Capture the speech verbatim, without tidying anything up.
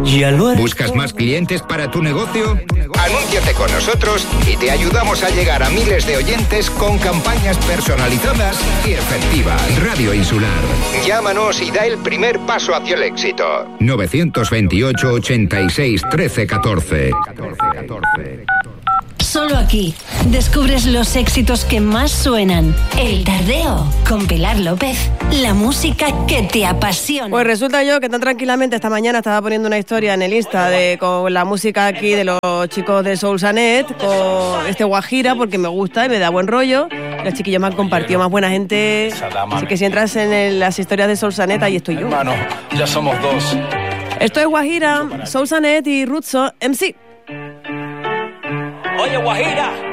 ¿Buscas más clientes para tu negocio? Anúnciate con nosotros y te ayudamos a llegar a miles de oyentes con campañas personalizadas y efectivas. Radio Insular. Llámanos y da el primer paso hacia el éxito. nueve dos ocho, ochenta y seis, trece, catorce. Solo aquí descubres los éxitos que más suenan. El Tardeo con Pilar López. La música que te apasiona. Pues resulta yo que tan tranquilamente esta mañana estaba poniendo una historia en el Insta de, con la música aquí de los chicos de Soul Sanet, con este Guajira, porque me gusta y me da buen rollo. Los chiquillos me han compartido más buena gente. Así que si entras en el, las historias de Soul Sanet, ahí estoy yo. Hermano, ya somos dos. Esto es Guajira, Soul Sanet y Rutso M C. Oye, Guajira,